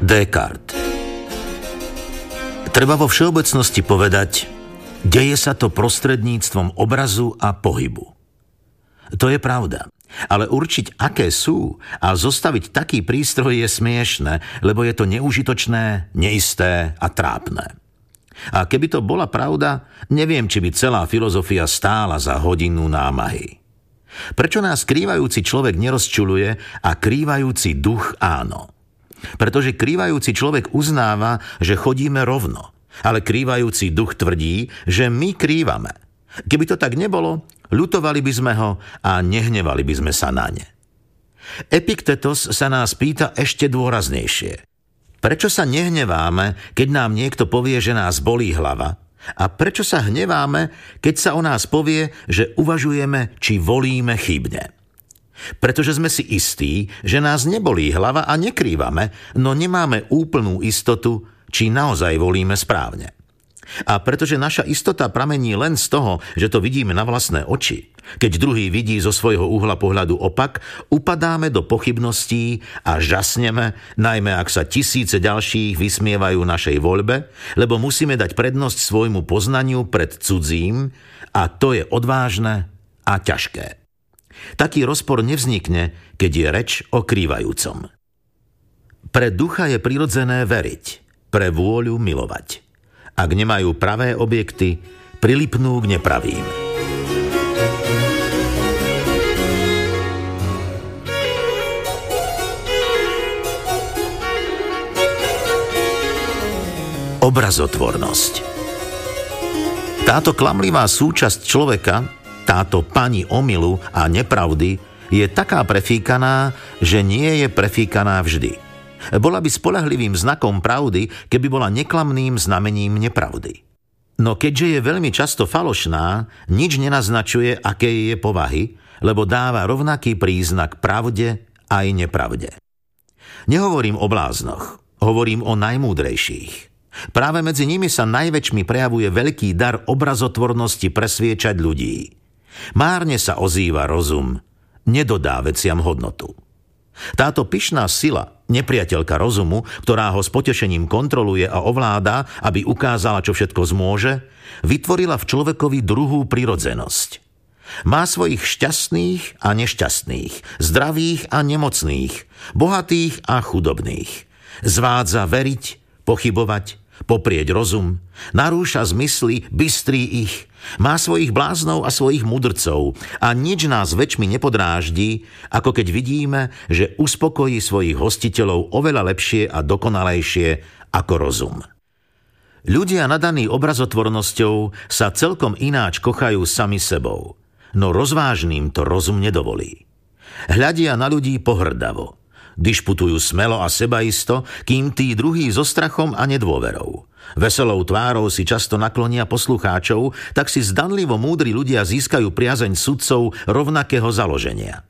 Descartes. Treba vo všeobecnosti povedať, deje sa to prostredníctvom obrazu a pohybu. To je pravda. Ale určiť, aké sú a zostaviť taký prístroj je smiešne, lebo je to neužitočné, neisté a trápne. A keby to bola pravda, neviem, či by celá filozofia stála za hodinu námahy. Prečo nás krývajúci človek nerozčuľuje a krývajúci duch áno? Pretože krývajúci človek uznáva, že chodíme rovno, ale krývajúci duch tvrdí, že my krývame. Keby to tak nebolo, ľutovali by sme ho a nehnevali by sme sa na ne. Epiktetos sa nás pýta ešte dôraznejšie. Prečo sa nehneváme, keď nám niekto povie, že nás bolí hlava? A prečo sa hneváme, keď sa o nás povie, že uvažujeme, či volíme chybne? Pretože sme si istí, že nás nebolí hlava a nekrývame, no nemáme úplnú istotu, či naozaj volíme správne. A pretože naša istota pramení len z toho, že to vidíme na vlastné oči, keď druhý vidí zo svojho uhla pohľadu opak, upadáme do pochybností a žasneme, najmä ak sa tisíce ďalších vysmievajú našej voľbe, lebo musíme dať prednosť svojmu poznaniu pred cudzím a to je odvážne a ťažké. Taký rozpor nevznikne, keď je reč o krývajúcom. Pre ducha je prirodzené veriť, pre vôľu milovať. Ak nemajú pravé objekty, prilipnú k nepravým. Obrazotvornosť. Táto klamlivá súčasť človeka, táto pani omylu a nepravdy, je taká prefíkaná, že nie je prefíkaná vždy. Bola by spoľahlivým znakom pravdy, keby bola neklamným znamením nepravdy. No keďže je veľmi často falošná, nič nenaznačuje, aké je povahy, lebo dáva rovnaký príznak pravde aj nepravde. Nehovorím o bláznoch, hovorím o najmúdrejších. Práve medzi nimi sa najväčšmi prejavuje veľký dar obrazotvornosti presviečať ľudí. Márne sa ozýva rozum, nedodá veciam hodnotu. Táto pyšná sila, nepriateľka rozumu, ktorá ho s potešením kontroluje a ovláda, aby ukázala, čo všetko zmôže, vytvorila v človekovi druhú prirodzenosť. Má svojich šťastných a nešťastných, zdravých a nemocných, bohatých a chudobných. Zvádza veriť, pochybovať, poprieť rozum, narúša zmysly, bystrí ich, má svojich bláznov a svojich mudrcov a nič nás väčšmi nepodráždi, ako keď vidíme, že uspokojí svojich hostiteľov oveľa lepšie a dokonalejšie ako rozum. Ľudia nadaní obrazotvornosťou sa celkom ináč kochajú sami sebou, no rozvážným to rozum nedovolí. Hľadia na ľudí pohrdavo. Dišputujú smelo a sebaisto, kým tí druhí so strachom a nedôverou. Veselou tvárou si často naklonia poslucháčov, tak si zdanlivo múdri ľudia získajú priazeň sudcov rovnakého založenia.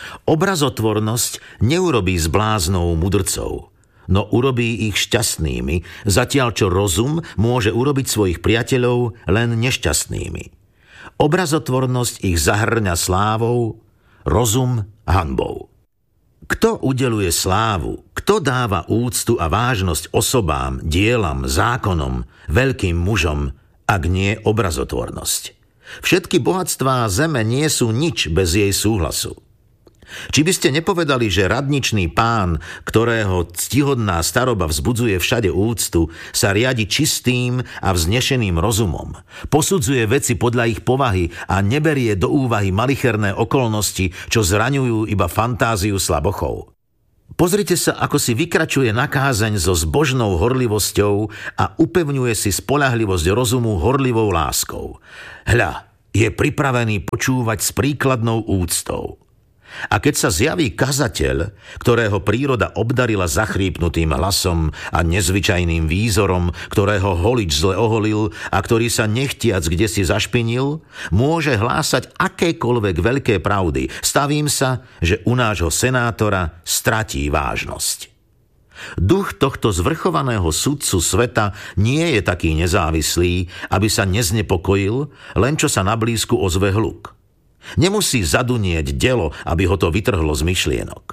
Obrazotvornosť neurobí z bláznou mudrcov, no urobí ich šťastnými, zatiaľ čo rozum môže urobiť svojich priateľov len nešťastnými. Obrazotvornosť ich zahrňa slávou, rozum hanbou. Kto udeluje slávu, kto dáva úctu a vážnosť osobám, dielam, zákonom, veľkým mužom, ak nie obrazotvornosť? Všetky bohatstvá zeme nie sú nič bez jej súhlasu. Či by ste nepovedali, že radničný pán, ktorého ctihodná staroba vzbudzuje všade úctu, sa riadi čistým a vznešeným rozumom, posudzuje veci podľa ich povahy a neberie do úvahy malicherné okolnosti, čo zraňujú iba fantáziu slabochov? Pozrite sa, ako si vykračuje na kázeň so zbožnou horlivosťou a upevňuje si spoľahlivosť rozumu horlivou láskou. Hľa, je pripravený počúvať s príkladnou úctou. A keď sa zjaví kazateľ, ktorého príroda obdarila zachrípnutým hlasom a nezvyčajným výzorom, ktorého holič zle oholil a ktorý sa nechtiac kdesi zašpinil, môže hlásať akékoľvek veľké pravdy. Stavím sa, že u nášho senátora stratí vážnosť. Duch tohto zvrchovaného sudcu sveta nie je taký nezávislý, aby sa neznepokojil, len čo sa na blízku ozve hluk. Nemusí zadunieť delo, aby ho to vytrhlo z myšlienok.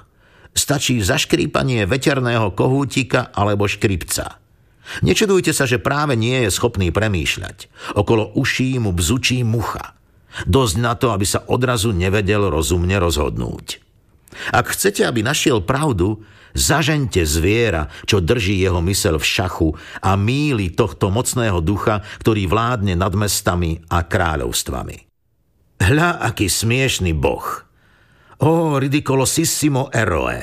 Stačí zaškrípanie veterného kohútika alebo škripca. Nečudujte sa, že práve nie je schopný premýšľať. Okolo uší mu bzučí mucha. Dosť na to, aby sa odrazu nevedel rozumne rozhodnúť. Ak chcete, aby našiel pravdu, zažeňte zviera, čo drží jeho myseľ v šachu a mýli tohto mocného ducha, ktorý vládne nad mestami a kráľovstvami. Hľa, aký smiešný boh! Ó, ridicolosissimo eroe!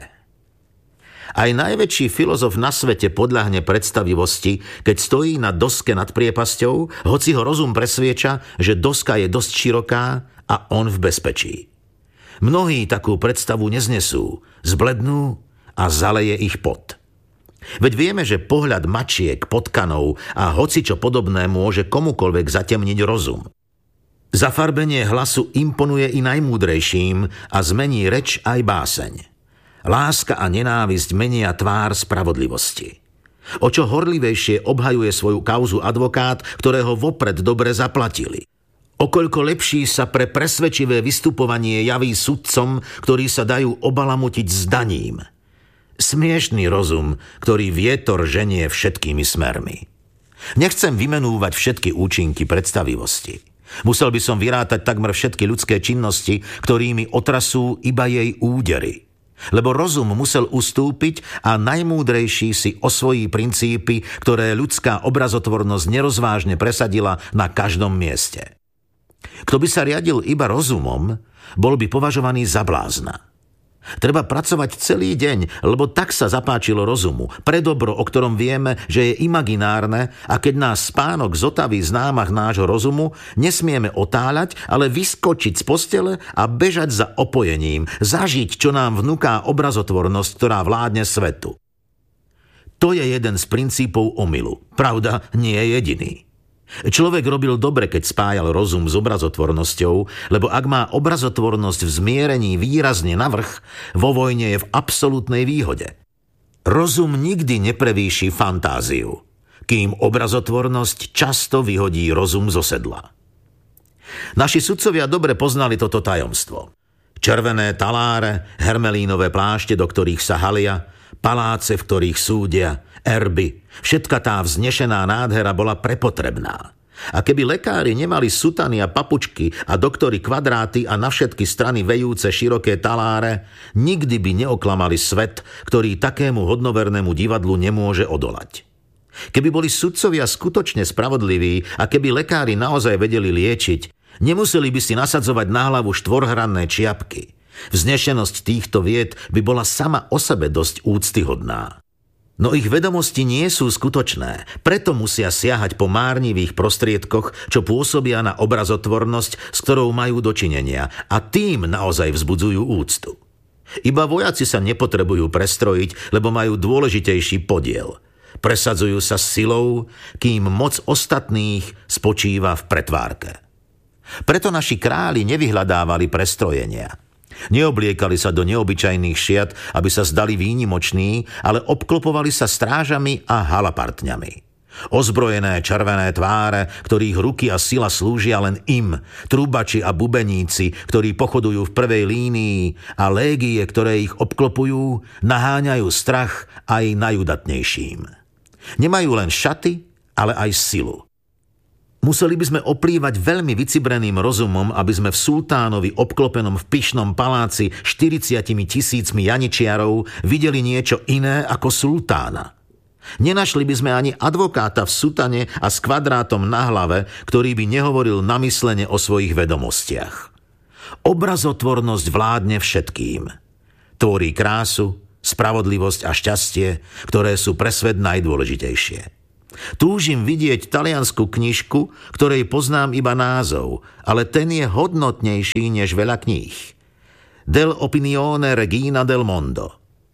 Aj najväčší filozof na svete podľahne predstavivosti, keď stojí na doske nad priepasťou, hoci ho rozum presvieča, že doska je dosť široká a on v bezpečí. Mnohí takú predstavu neznesú, zblednú a zaleje ich pot. Veď vieme, že pohľad mačiek, potkanov a hocičo podobné môže komukoľvek zatemniť rozum. Zafarbenie hlasu imponuje i najmúdrejším a zmení reč aj báseň. Láska a nenávisť menia tvár spravodlivosti. O čo horlivejšie obhajuje svoju kauzu advokát, ktorého vopred dobre zaplatili. Okoľko lepší sa pre presvedčivé vystupovanie javí sudcom, ktorí sa dajú obalamutiť s daním. Smiešný rozum, ktorý vietor ženie všetkými smermi. Nechcem vymenúvať všetky účinky predstavivosti. Musel by som vyrátať takmer všetky ľudské činnosti, ktorými otrasú iba jej údery. Lebo rozum musel ustúpiť a najmúdrejší si osvojí princípy, ktoré ľudská obrazotvornosť nerozvážne presadila na každom mieste. Kto by sa riadil iba rozumom, bol by považovaný za blázna. Treba pracovať celý deň, lebo tak sa zapáčilo rozumu, pre dobro, o ktorom vieme, že je imaginárne, a keď nás spánok zotaví z námah nášho rozumu, nesmieme otáľať, ale vyskočiť z postele a bežať za opojením, zažiť, čo nám vnúká obrazotvornosť, ktorá vládne svetu. To je jeden z princípov omylu. Pravda, nie je jediný. Človek robil dobre, keď spájal rozum s obrazotvornosťou, lebo ak má obrazotvornosť v zmierení výrazne navrch, vo vojne je v absolútnej výhode. Rozum nikdy neprevýši fantáziu, kým obrazotvornosť často vyhodí rozum zo sedla. Naši sudcovia dobre poznali toto tajomstvo. Červené taláre, hermelínové plášte, do ktorých sa halia, paláce, v ktorých súdia, erby, všetka tá vznešená nádhera bola prepotrebná. A keby lekári nemali sutany a papučky a doktori kvadráty a na všetky strany vejúce široké taláre, nikdy by neoklamali svet, ktorý takému hodnovernému divadlu nemôže odolať. Keby boli sudcovia skutočne spravodliví a keby lekári naozaj vedeli liečiť, nemuseli by si nasadzovať na hlavu štvorhranné čiapky. Vznešenosť týchto vied by bola sama o sebe dosť úctyhodná. No ich vedomosti nie sú skutočné, preto musia siahať po márnivých prostriedkoch, čo pôsobia na obrazotvornosť, s ktorou majú dočinenia, a tým naozaj vzbudzujú úctu. Iba vojaci sa nepotrebujú prestrojiť, lebo majú dôležitejší podiel. Presadzujú sa silou, kým moc ostatných spočíva v pretvárke. Preto naši králi nevyhľadávali prestrojenia. Neobliekali sa do neobyčajných šiat, aby sa zdali výnimoční, ale obklopovali sa strážami a halapartňami. Ozbrojené červené tváre, ktorých ruky a sila slúžia len im, trúbači a bubeníci, ktorí pochodujú v prvej línii, a légie, ktoré ich obklopujú, naháňajú strach aj najúdatnejším. Nemajú len šaty, ale aj silu. Museli by sme oplývať veľmi vycibreným rozumom, aby sme v sultánovi obklopenom v pyšnom paláci 40 000 janičiarov videli niečo iné ako sultána. Nenašli by sme ani advokáta v sutane a s kvadrátom na hlave, ktorý by nehovoril namyslene o svojich vedomostiach. Obrazotvornosť vládne všetkým. Tvorí krásu, spravodlivosť a šťastie, ktoré sú pre svet najdôležitejšie. Túžim vidieť taliansku knižku, ktorej poznám iba názov, ale ten je hodnotnejší než veľa kníh. Del opinione regina del mondo.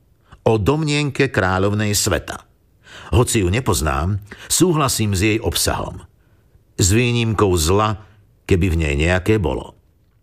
O domnienke kráľovnej sveta. Hoci ju nepoznám, súhlasím s jej obsahom. S výnimkou zla, keby v nej nejaké bolo.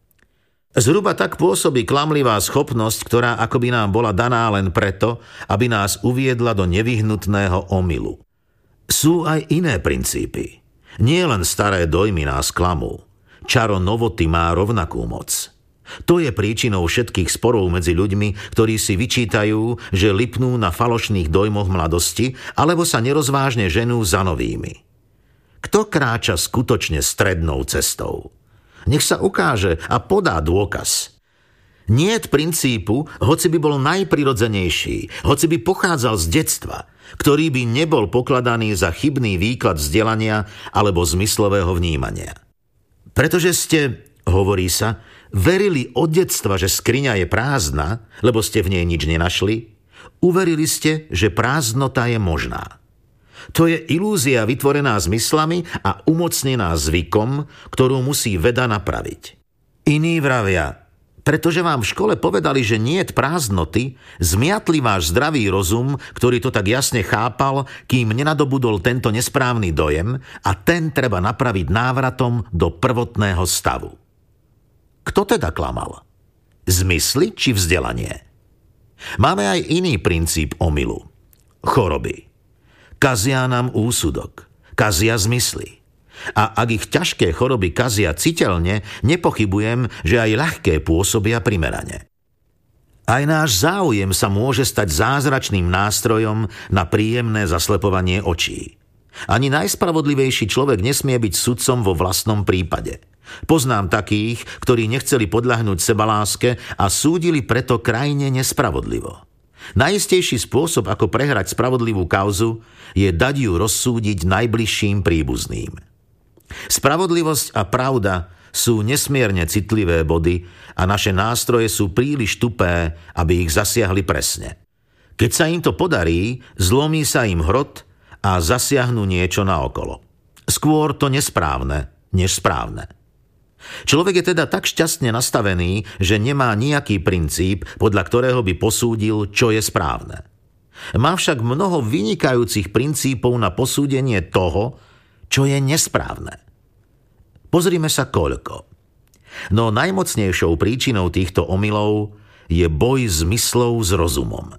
Zhruba tak pôsobí klamlivá schopnosť, ktorá akoby nám bola daná len preto, aby nás uviedla do nevyhnutného omylu. Sú aj iné princípy. Nie len staré dojmy nás klamú. Čaro novoty má rovnakú moc. To je príčinou všetkých sporov medzi ľuďmi, ktorí si vyčítajú, že lipnú na falošných dojmoch mladosti alebo sa nerozvážne ženú za novými. Kto kráča skutočne strednou cestou? Nech sa ukáže a podá dôkaz. Niet princípu, hoci by bol najprirodzenejší, hoci by pochádzal z detstva, ktorý by nebol pokladaný za chybný výklad vzdelania alebo zmyslového vnímania. Pretože ste, hovorí sa, verili od detstva, že skriňa je prázdna, lebo ste v nej nič nenašli, uverili ste, že prázdnota je možná. To je ilúzia vytvorená zmyslami a umocnená zvykom, ktorú musí veda napraviť. Iní vravia, pretože vám v škole povedali, že niet prázdnoty, zmiatli váš zdravý rozum, ktorý to tak jasne chápal, kým nenadobudol tento nesprávny dojem a ten treba napraviť návratom do prvotného stavu. Kto teda klamal? Zmysly či vzdelanie? Máme aj iný princíp omylu. Choroby. Kazia nám úsudok, kazia zmysly. A ak ich ťažké choroby kazia citeľne, nepochybujem, že aj ľahké pôsobia primerane. Aj náš záujem sa môže stať zázračným nástrojom na príjemné zaslepovanie očí. Ani najspravodlivejší človek nesmie byť sudcom vo vlastnom prípade. Poznám takých, ktorí nechceli podľahnúť sebaláske a súdili preto krajne nespravodlivo. Najistejší spôsob, ako prehrať spravodlivú kauzu, je dať ju rozsúdiť najbližším príbuzným. Spravodlivosť a pravda sú nesmierne citlivé body a naše nástroje sú príliš tupé, aby ich zasiahli presne. Keď sa im to podarí, zlomí sa im hrot a zasiahnu niečo naokolo. Skôr to nesprávne, než správne. Človek je teda tak šťastne nastavený, že nemá nejaký princíp, podľa ktorého by posúdil, čo je správne. Má však mnoho vynikajúcich princípov na posúdenie toho, čo je nesprávne. Pozrime sa koľko. No najmocnejšou príčinou týchto omylov je boj zmyslov s rozumom.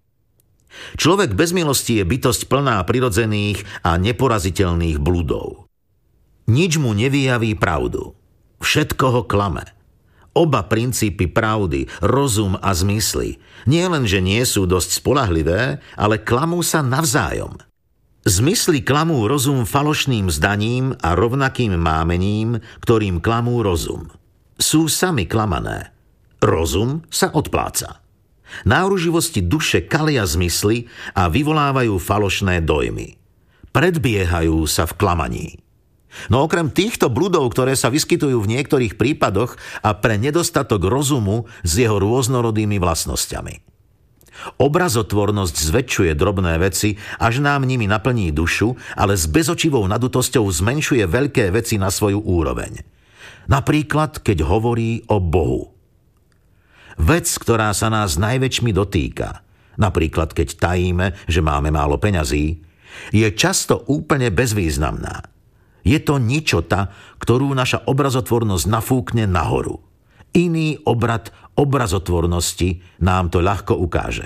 Človek bez milosti je bytosť plná prirodzených a neporaziteľných bludov. Nič mu nevyjaví pravdu. Všetko ho klame. Oba princípy pravdy, rozum a zmysly, nielenže nie sú dosť spolahlivé, ale klamú sa navzájom. Zmysly klamú rozum falošným zdaním a rovnakým mámením, ktorým klamú rozum. Sú sami klamané. Rozum sa odpláca. Náruživosti duše kalia zmysly a vyvolávajú falošné dojmy. Predbiehajú sa v klamaní. No okrem týchto bludov, ktoré sa vyskytujú v niektorých prípadoch a pre nedostatok rozumu s jeho rôznorodými vlastnosťami. Obrazotvornosť zväčšuje drobné veci, až nám nimi naplní dušu, ale s bezočivou nadutosťou zmenšuje veľké veci na svoju úroveň. Napríklad, keď hovorí o Bohu. Vec, ktorá sa nás najväčšmi dotýka, napríklad keď tajíme, že máme málo peňazí, je často úplne bezvýznamná. Je to ničota, ktorú naša obrazotvornosť nafúkne nahoru. Iný obrad obrazotvornosti nám to ľahko ukáže.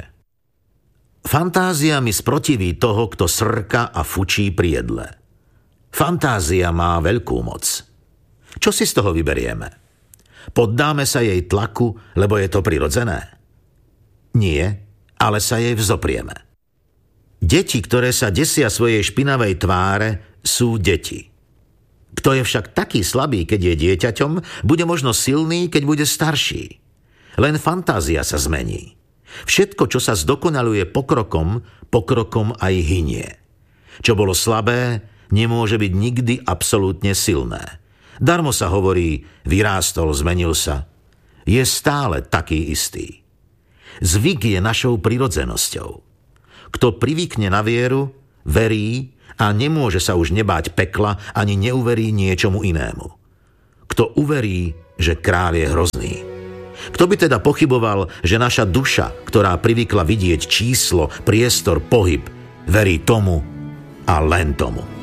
Fantázia mi sprotiví toho, kto srka a fučí pri jedle. Fantázia má veľkú moc. Čo si z toho vyberieme? Poddáme sa jej tlaku, lebo je to prirodzené? Nie, ale sa jej vzoprieme. Deti, ktoré sa desia svojej špinavej tváre, sú deti. Kto je však taký slabý, keď je dieťaťom, bude možno silný, keď bude starší. Len fantázia sa zmení. Všetko, čo sa zdokonaluje pokrokom aj hynie. Čo bolo slabé, nemôže byť nikdy absolútne silné. Darmo sa hovorí, vyrástol, zmenil sa. Je stále taký istý. Zvyk je našou prirodzenosťou. Kto privykne na vieru, verí a nemôže sa už nebáť pekla ani neuverí niečomu inému. Kto uverí, že kráľ je hrozný. Kto by teda pochyboval, že naša duša, ktorá privykla vidieť číslo, priestor, pohyb, verí tomu a len tomu.